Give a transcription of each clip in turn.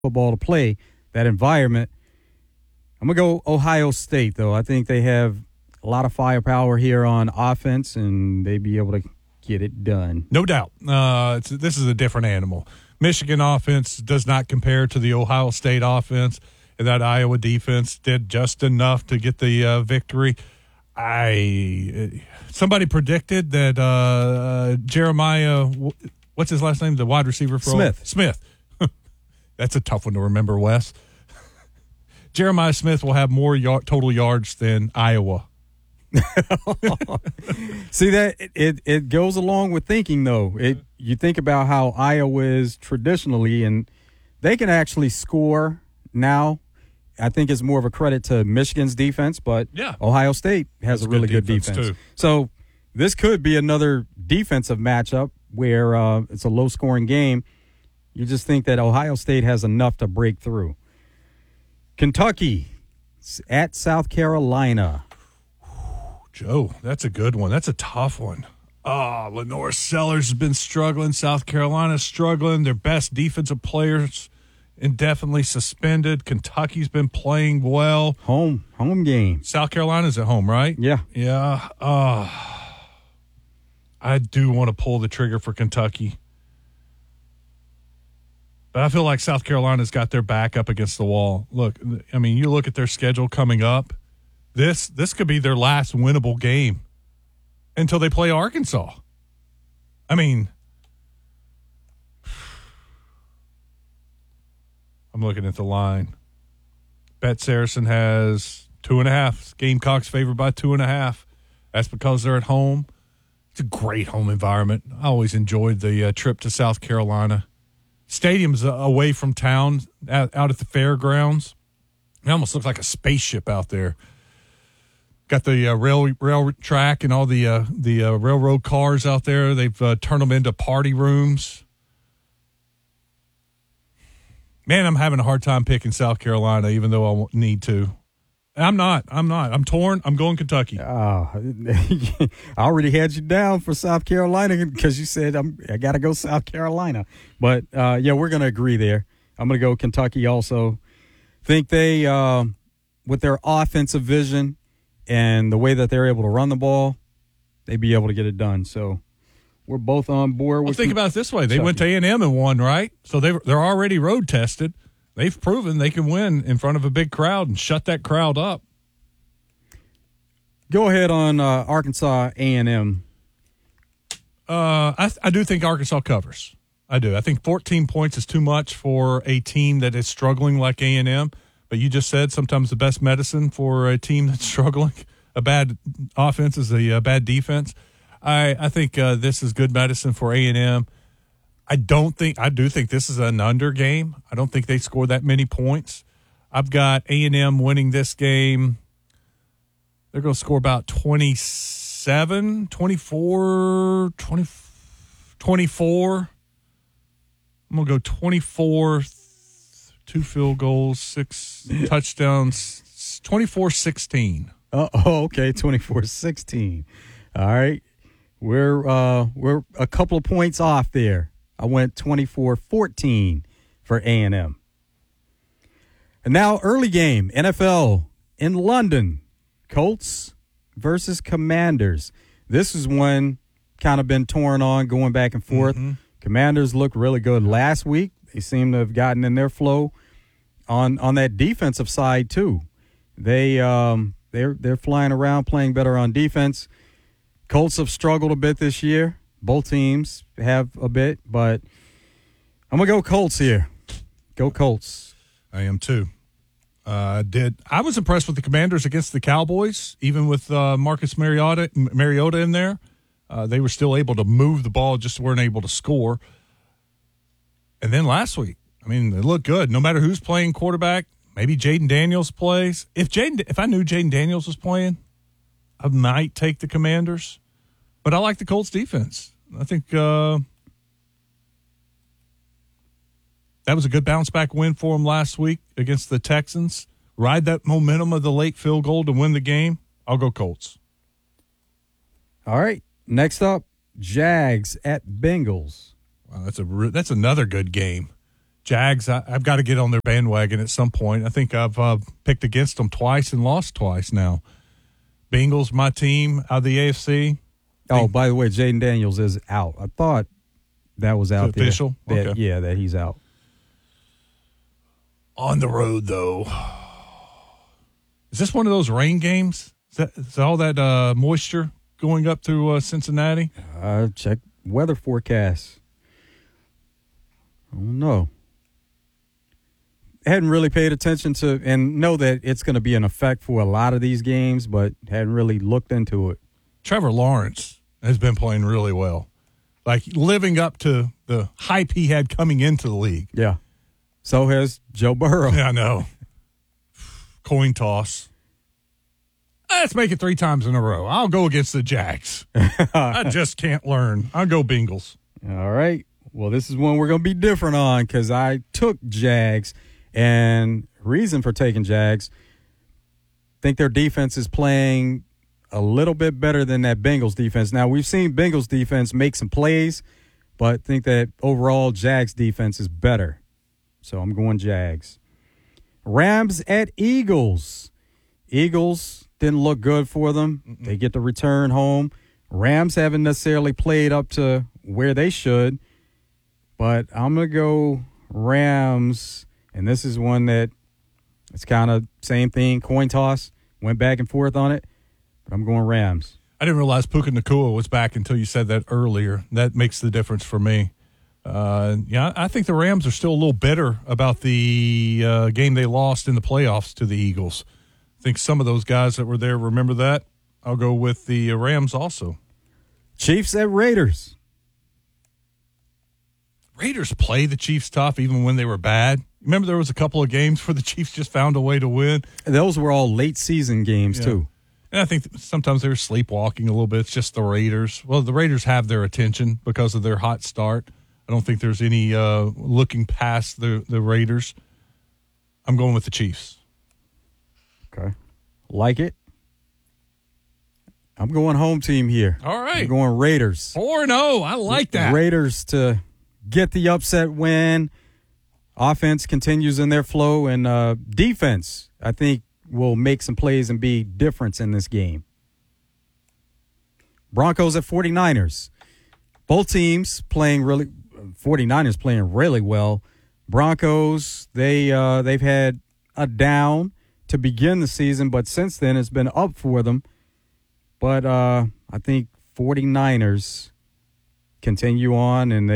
football to play, that environment. I'm going to go Ohio State, though. I think they have a lot of firepower here on offense, and they'd be able to get it done. No doubt. This is a different animal. Michigan offense does not compare to the Ohio State offense, and that Iowa defense did just enough to get the victory. Somebody predicted that Jeremiah, what's his last name, the wide receiver for Smith. That's a tough one to remember, Wes. Jeremiah Smith will have more total yards than Iowa. See, that it goes along with thinking, though. You think about how Iowa is traditionally, and they can actually score now. I think it's more of a credit to Michigan's defense, but Ohio State has a really good defense too. So this could be another defensive matchup where it's a low-scoring game. You just think that Ohio State has enough to break through. Kentucky at South Carolina. Joe, that's a good one. That's a tough one. Lenore Sellers has been struggling. South Carolina's struggling. Their best defensive players indefinitely suspended. Kentucky's been playing well. Home game. South Carolina's at home, right? Yeah. Yeah. I do want to pull the trigger for Kentucky. But I feel like South Carolina's got their back up against the wall. Look, I mean, you look at their schedule coming up. This could be their last winnable game until they play Arkansas. I mean, I'm looking at the line. Bet Saracen has 2.5. Gamecocks favored by 2.5. That's because they're at home. It's a great home environment. I always enjoyed the trip to South Carolina. Stadium's away from town, out at the fairgrounds. It almost looks like a spaceship out there. Got the rail track and all the railroad cars out there. They've turned them into party rooms. Man, I'm having a hard time picking South Carolina, even though I won't need to. I'm not. I'm torn. I'm going Kentucky. I already had you down for South Carolina because you said I got to go South Carolina. But, we're going to agree there. I'm going to go Kentucky also. Think they, with their offensive vision and the way that they're able to run the ball, they'd be able to get it done. So we're both on board. Well, think about it this way. They went to A&M and won, right? So they're already road tested. They've proven they can win in front of a big crowd and shut that crowd up. Go ahead on Arkansas A&M. I do think Arkansas covers. I do. I think 14 points is too much for a team that is struggling like A&M. But you just said sometimes the best medicine for a team that's struggling, a bad offense is a bad defense. I think this is good medicine for A&M. I do think this is an under game. I don't think they score that many points. I've got A&M winning this game. They're going to score about 27, 24, 24. I'm going to go 24, 2 field goals, 6 touchdowns, 24-16. Okay, 24-16. All right. We're a couple of points off there. I went 24-14 for A&M. And now early game, NFL in London, Colts versus Commanders. This is one kind of been torn on, going back and forth. Mm-hmm. Commanders looked really good last week. They seem to have gotten in their flow on that defensive side too. They're flying around, playing better on defense. Colts have struggled a bit this year. Both teams have a bit, but I'm going to go Colts here. Go Colts. I am too. I was impressed with the Commanders against the Cowboys, even with Marcus Mariota in there. They were still able to move the ball, just weren't able to score. And then last week, I mean, they look good. No matter who's playing quarterback, maybe Jaden Daniels plays. If I knew Jaden Daniels was playing, I might take the Commanders. But I like the Colts defense. I think that was a good bounce-back win for them last week against the Texans. Ride that momentum of the late field goal to win the game. I'll go Colts. All right. Next up, Jags at Bengals. Wow, that's another good game. Jags, I've got to get on their bandwagon at some point. I think I've picked against them twice and lost twice now. Bengals, my team, out of the AFC. Oh, by the way, Jaden Daniels is out. I thought that was out there. Official? Okay. Yeah, that he's out. On the road, though. Is this one of those rain games? Is all that moisture going up through Cincinnati? Check weather forecast. I don't know. Hadn't really paid attention to, and know that it's going to be an effect for a lot of these games, but hadn't really looked into it. Trevor Lawrence has been playing really well, like living up to the hype he had coming into the league. Yeah. So has Joe Burrow. Yeah, I know. Coin toss. Let's make it 3 times in a row. I'll go against the Jags. I just can't learn. I'll go Bengals. All right. Well, this is one we're going to be different on because I took Jags, and reason for taking Jags, think their defense is playing a little bit better than that Bengals defense. Now, we've seen Bengals defense make some plays, but think that overall Jags defense is better. So I'm going Jags. Rams at Eagles. Eagles didn't look good for them. Mm-mm. They get the return home. Rams haven't necessarily played up to where they should, but I'm going to go Rams, and this is one that it's kind of same thing, coin toss, went back and forth on it, but I'm going Rams. I didn't realize Puka Nacua was back until you said that earlier. That makes the difference for me. I think the Rams are still a little bitter about the game they lost in the playoffs to the Eagles. I think some of those guys that were there remember that. I'll go with the Rams also. Chiefs at Raiders. Raiders play the Chiefs tough even when they were bad. Remember there was a couple of games where the Chiefs just found a way to win? Those were all late season games, too. And I think sometimes they were sleepwalking a little bit. It's just the Raiders. Well, the Raiders have their attention because of their hot start. I don't think there's any looking past the Raiders. I'm going with the Chiefs. Okay. Like it. I'm going home team here. All right. I'm going Raiders. 4-0. I like that. Raiders to get the upset win. Offense continues in their flow, and defense, I think, will make some plays and be difference in this game. Broncos at 49ers. Both teams playing 49ers playing really well. Broncos, they've had a down to begin the season, but since then it's been up for them. But I think 49ers continue on, and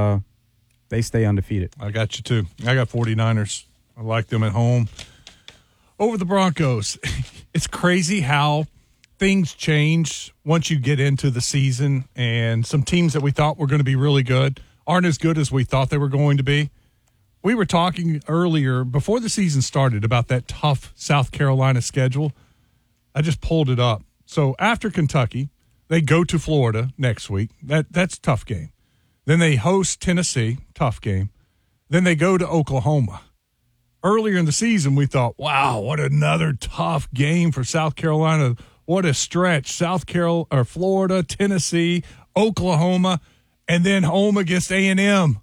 they stay undefeated. I got you, too. I got 49ers. I like them at home. Over the Broncos. It's crazy how things change once you get into the season, and some teams that we thought were going to be really good aren't as good as we thought they were going to be. We were talking earlier, before the season started, about that tough South Carolina schedule. I just pulled it up. So after Kentucky, they go to Florida next week. That's a tough game. Then they host Tennessee, tough game. Then they go to Oklahoma. Earlier in the season, we thought, wow, what another tough game for South Carolina. What a stretch. Florida, Tennessee, Oklahoma, and then home against A&M.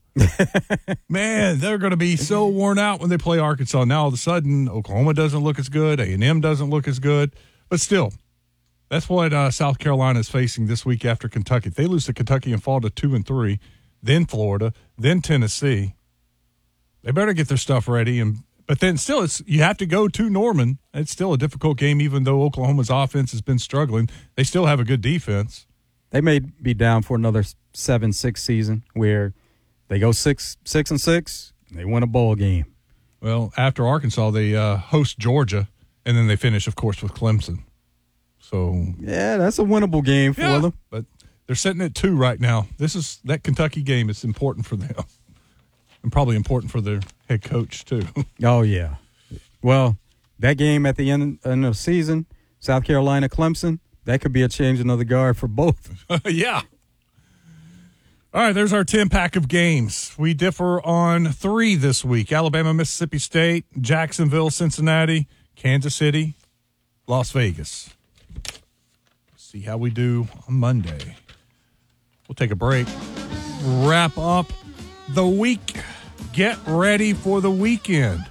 Man, they're going to be so worn out when they play Arkansas. Now, all of a sudden, Oklahoma doesn't look as good. A&M doesn't look as good. But still, that's what South Carolina is facing this week after Kentucky. If they lose to Kentucky and fall to 2-3, then Florida, then Tennessee, they better get their stuff ready. But then still, you have to go to Norman. It's still a difficult game, even though Oklahoma's offense has been struggling. They still have a good defense. They may be down for another 7-6 season where they go 6-6, and they win a bowl game. Well, after Arkansas, they host Georgia, and then they finish, of course, with Clemson. So yeah, that's a winnable game for them. But they're sitting at 2 right now. That Kentucky game is important for them, and probably important for their head coach too. Oh yeah. Well, that game at the end of the season, South Carolina, Clemson, that could be a changing of the guard for both. Yeah. All right, there's our 10-pack of games. We differ on 3 this week: Alabama, Mississippi State, Jacksonville, Cincinnati, Kansas City, Las Vegas. See how we do on Monday. We'll take a break. Wrap up the week get ready for the weekend.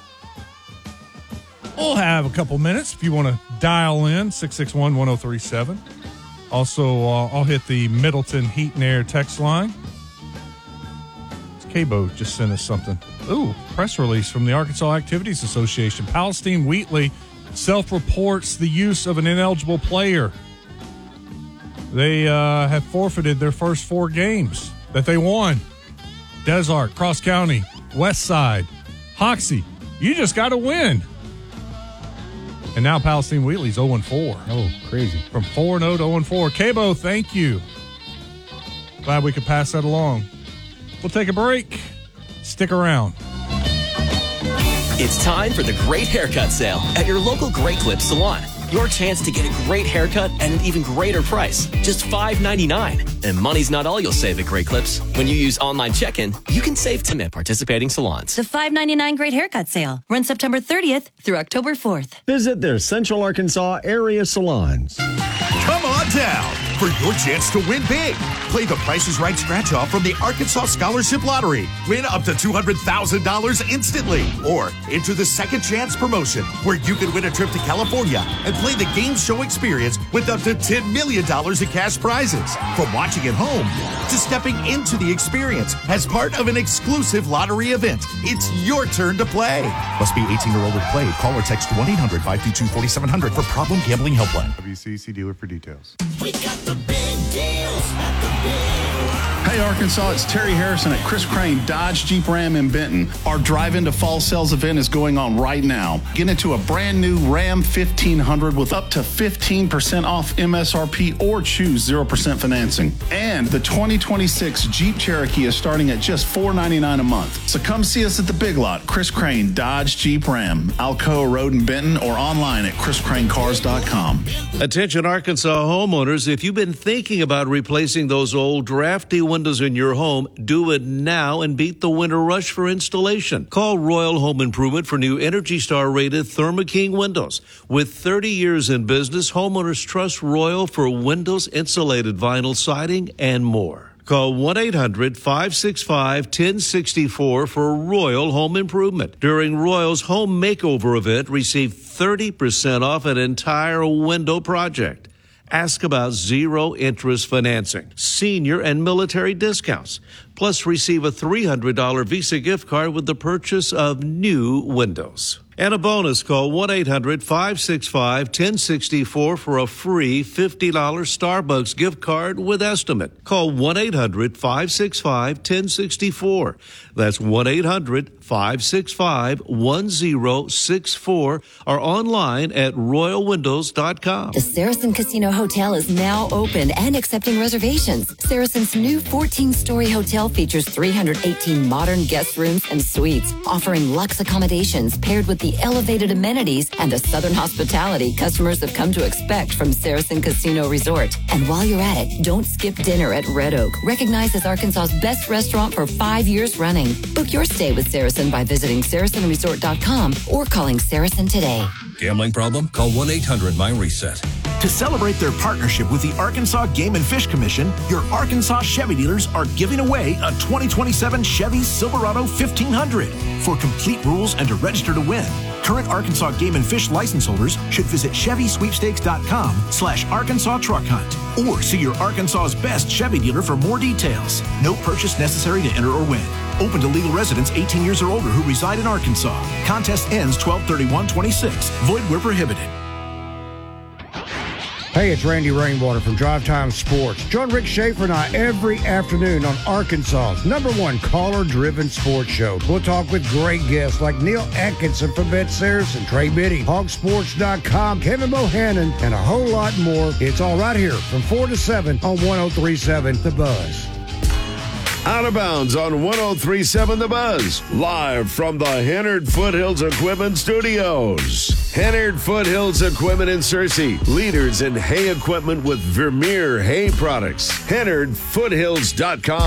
We'll have a couple minutes if you want to dial in, 661-1037. Also, I'll hit the Middleton Heat and Air text line. Cabo just sent us something. Ooh, press release from the Arkansas Activities Association. Palestine Wheatley self-reports the use of an ineligible player. They have forfeited their first 4 games that they won. Desart, Cross County, West Side, Hoxie. You just got to win. And now Palestine Wheatley's 0-4. Oh, crazy. From 4-0 to 0-4. Cabo, thank you. Glad we could pass that along. We'll take a break. Stick around. It's time for the Great Haircut Sale at your local Great Clips salon. Your chance to get a great haircut at an even greater price, just $5.99. And money's not all you'll save at Great Clips. When you use online check-in, you can save time at participating salons. The $5.99 Great Haircut Sale runs September 30th through October 4th. Visit their Central Arkansas area salons. Come on down for your chance to win big. Play the Price is Right scratch-off from the Arkansas Scholarship Lottery. Win up to $200,000 instantly. Or enter the Second Chance promotion, where you can win a trip to California and play the game show experience with up to $10 million in cash prizes. From watching at home to stepping into the experience as part of an exclusive lottery event, it's your turn to play. Must be 18 or older to play. Call or text 1-800-522-4700 for Problem Gambling Helpline. WCC dealer for details. We got the big deals at the Hey Arkansas, it's Terry Harrison at Chris Crane Dodge Jeep Ram in Benton. Our Drive Into Fall Sales event is going on right now. Get into a brand new Ram 1500 with up to 15% off MSRP or choose 0% financing. And the 2026 Jeep Cherokee is starting at just $499 a month. So come see us at the Big Lot, Chris Crane Dodge Jeep Ram, Alcoa Road in Benton, or online at chriscranecars.com. Attention Arkansas homeowners, if you've been thinking about replacing those old drafty windows in your home, do it now and beat the winter rush for installation. Call Royal Home Improvement for new Energy Star rated Thermo King windows. With 30 years in business, homeowners trust Royal for windows, insulated vinyl siding, and more. Call 1-800-565-1064 for Royal Home Improvement. During Royal's Home Makeover event, receive 30% off an entire window project. Ask about zero-interest financing, senior and military discounts. Plus, receive a $300 Visa gift card with the purchase of new windows. And a bonus, call 1-800-565-1064 for a free $50 Starbucks gift card with estimate. Call 1-800-565-1064. That's 1-800-565-1064 or online at royalwindows.com. The Saracen Casino Hotel is now open and accepting reservations. Saracen's new 14-story hotel features 318 modern guest rooms and suites, offering luxe accommodations paired with the elevated amenities and the Southern hospitality customers have come to expect from Saracen Casino Resort. And while you're at it, don't skip dinner at Red Oak, recognized as Arkansas's best restaurant for 5 years running. Book your stay with Saracen by visiting SaracenResort.com or calling Saracen today. Gambling problem? Call 1-800-MY-RESET. To celebrate their partnership with the Arkansas Game and Fish Commission, your Arkansas Chevy dealers are giving away a 2027 Chevy Silverado 1500. For complete rules and to register to win, current Arkansas Game and Fish license holders should visit ChevySweepstakes.com/Arkansas Truck Hunt or see your Arkansas's best Chevy dealer for more details. No purchase necessary to enter or win. Open to legal residents 18 years or older who reside in Arkansas. Contest ends 12/31/26. Void where prohibited. Hey, it's Randy Rainwater from Drive Time Sports. Join Rick Schaefer and I every afternoon on Arkansas's #1 caller-driven sports show. We'll talk with great guests like Neil Atkinson from Bet Saracen, Trey Biddy, Hogsports.com, Kevin Bohannon, and a whole lot more. It's all right here from 4 to 7 on 103.7 The Buzz. Out of Bounds on 103.7 The Buzz, live from the Hennard Foothills Equipment Studios. Hennard Foothills Equipment in Searcy, leaders in hay equipment with Vermeer hay products. HennardFoothills.com.